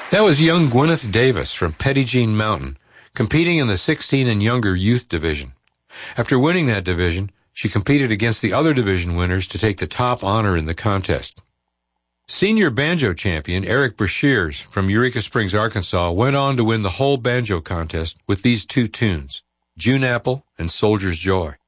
That was young Gwyneth Davis from Petit Jean Mountain, competing in the 16 and younger youth division. After winning that division, she competed against the other division winners to take the top honor in the contest. Senior banjo champion Eric Brashears from Eureka Springs, Arkansas, went on to win the whole banjo contest with these two tunes, June Apple and Soldier's Joy.